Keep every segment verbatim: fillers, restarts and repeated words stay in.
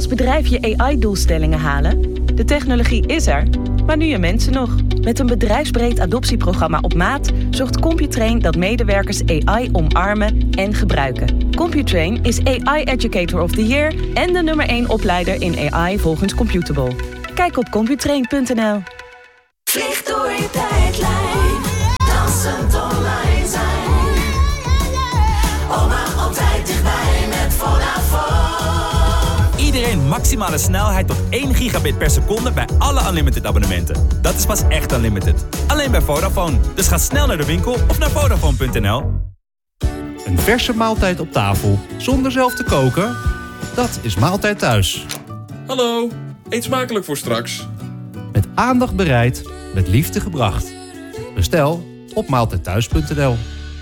als bedrijf je A I-doelstellingen halen? De technologie is er, maar nu je mensen nog. Met een bedrijfsbreed adoptieprogramma op maat zorgt Computrain dat medewerkers A I omarmen en gebruiken. Computrain is A I Educator of the Year en de nummer één opleider in A I volgens Computable. Kijk op computrain punt n l. Vlieg door je tijdlijn, dansend online zijn. Oma altijd dichtbij met Vodafone. Iedereen maximale snelheid tot één gigabit per seconde bij alle unlimited abonnementen. Dat is pas echt unlimited. Alleen bij Vodafone. Dus ga snel naar de winkel of naar vodafone punt n l. Een verse maaltijd op tafel zonder zelf te koken? Dat is Maaltijd Thuis. Hallo, eet smakelijk voor straks. Met aandacht bereid, met liefde gebracht. Bestel op maaltijd thuis punt n l.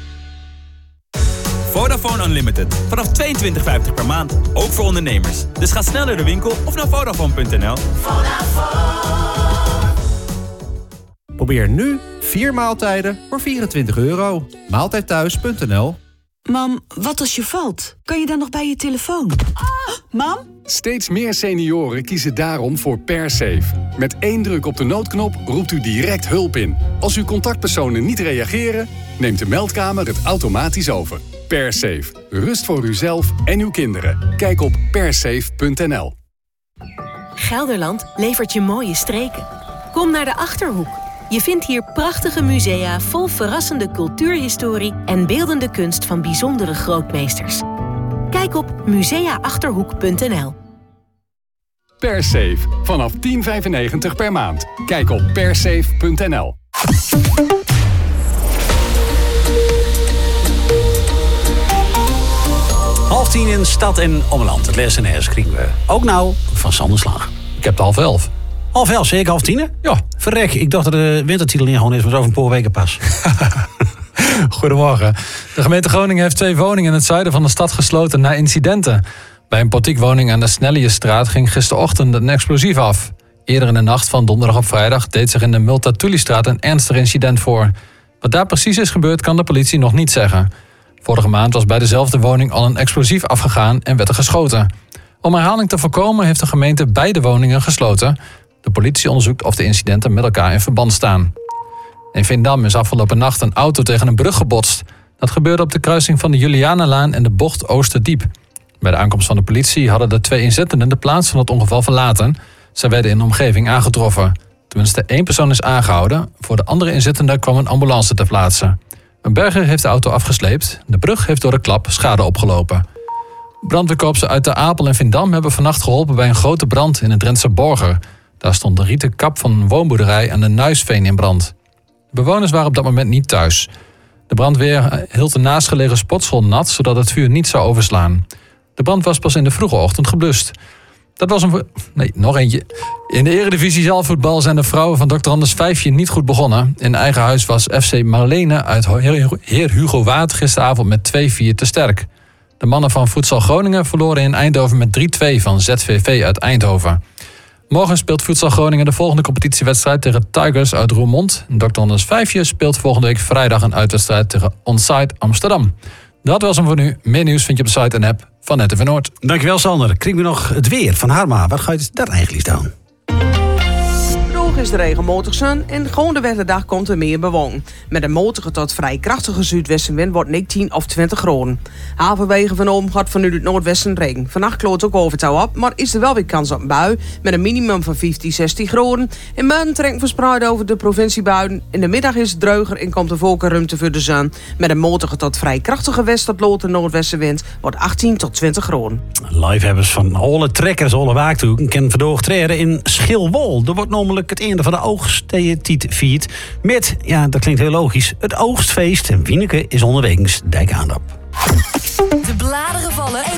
Vodafone Unlimited. Vanaf tweeëntwintig vijftig per maand. Ook voor ondernemers. Dus ga snel naar de winkel of naar vodafone punt n l. Vodafone. Probeer nu vier maaltijden voor vierentwintig euro. maaltijd thuis punt n l. Mam, wat als je valt? Kan je dan nog bij je telefoon? Ah, mam? Steeds meer senioren kiezen daarom voor PerSafe. Met één druk op de noodknop roept u direct hulp in. Als uw contactpersonen niet reageren, neemt de meldkamer het automatisch over. PerSafe. Rust voor uzelf en uw kinderen. Kijk op persafe punt n l. Gelderland levert je mooie streken. Kom naar de Achterhoek. Je vindt hier prachtige musea vol verrassende cultuurhistorie en beeldende kunst van bijzondere grootmeesters. Kijk op musea achterhoek punt n l. PerSafe. Vanaf tien vijfennegentig per maand. Kijk op persafe punt n l. Half tien in Stad en Ommeland. Het les en S kriegen we ook nou van Sander Slag. Ik heb het half elf. Half elf, zeker half tien? Ja. Verrek, ik dacht dat de wintertitel ingegaan is, maar over een paar weken pas. Goedemorgen. De gemeente Groningen heeft twee woningen in het zuiden van de stad gesloten na incidenten. Bij een portiekwoning aan de Snelliestraat ging gisterochtend een explosief af. Eerder in de nacht van donderdag op vrijdag deed zich in de Multatulistraat een ernstig incident voor. Wat daar precies is gebeurd kan de politie nog niet zeggen. Vorige maand was bij dezelfde woning al een explosief afgegaan en werd er geschoten. Om herhaling te voorkomen heeft de gemeente beide woningen gesloten. De politie onderzoekt of de incidenten met elkaar in verband staan. In Veendam is afgelopen nacht een auto tegen een brug gebotst. Dat gebeurde op de kruising van de Julianalaan en de bocht Oosterdiep. Bij de aankomst van de politie hadden de twee inzittenden de plaats van het ongeval verlaten. Zij werden in de omgeving aangetroffen. Tenminste, één persoon is aangehouden. Voor de andere inzittenden kwam een ambulance ter plaatse. Een berger heeft de auto afgesleept. De brug heeft door de klap schade opgelopen. Brandweerkorpsen uit de Apel en Veendam hebben vannacht geholpen bij een grote brand in het Drentse Borger. Daar stond de rieten kap van een woonboerderij aan de Nuisveen in brand. De bewoners waren op dat moment niet thuis. De brandweer hield de naastgelegen sportschool nat, zodat het vuur niet zou overslaan. De brand was pas in de vroege ochtend geblust. Dat was een... Nee, nog eentje. In de Eredivisie zaalvoetbal zijn de vrouwen van dokter Anders Vijfje niet goed begonnen. In eigen huis was F C Marlene uit Heer Hugo Waard gisteravond met twee vier te sterk. De mannen van Futsal Groningen verloren in Eindhoven met drie twee van Z V V uit Eindhoven. Morgen speelt Futsal Groningen de volgende competitiewedstrijd tegen Tigers uit Roermond. dokter Anders Vijfje speelt volgende week vrijdag een uitwedstrijd tegen Onsite Amsterdam. Dat was hem voor nu. Meer nieuws vind je op de site en app van Net T V Noord. Dankjewel Sander. Krijgen we nog het weer van Harma. Wat ga je daar eigenlijk staan? Is de regenmatig zon en gewoon de wetterdag komt er meer bewoon. Met een matige tot vrij krachtige zuidwestenwind wordt negentien of twintig graden. Halverwege van Oom gaat vanuit het noordwesten regen. Vannacht kloot ook over touw op, maar is er wel weer kans op een bui met een minimum van vijftien, zestien graden. En morgen trekt verspreid over de provinciebuien. In de middag is het dreuger en komt er volkenruimte voor de zon. Met een matige tot vrij krachtige west- tot lood- en noordwestenwind wordt achttien tot twintig graden. Livehebbers van alle trekkers, alle waaktoeken kennen vandaag treden in Schilwol. Er wordt namelijk het einde van de oogsttijd viert met, ja, dat klinkt heel logisch, het oogstfeest. En Wieneke is onderwegens dijk aan op. De bladeren vallen en